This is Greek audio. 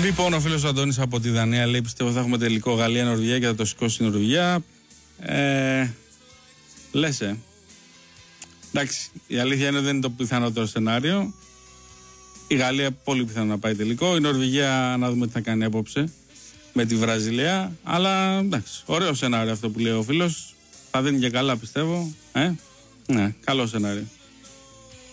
Λοιπόν, ο φίλος Αντώνης από τη Δανία λέει: πιστεύω θα έχουμε τελικό Γαλλία-Νορβηγία και θα το σηκώσει η Νορβηγία. Λες, εντάξει, η αλήθεια είναι ότι δεν είναι το πιθανότερο σενάριο. Η Γαλλία πολύ πιθανό να πάει τελικό. Η Νορβηγία να δούμε τι θα κάνει απόψε με τη Βραζιλία. Αλλά εντάξει, ωραίο σενάριο αυτό που λέει ο φίλος. Θα δίνει και καλά, πιστεύω. Ναι, καλό σενάριο.